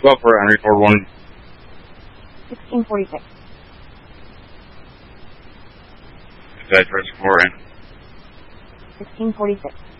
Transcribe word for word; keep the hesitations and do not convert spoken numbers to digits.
Go for it, Henry, four one. sixteen forty-six. That's four in. sixteen forty-six.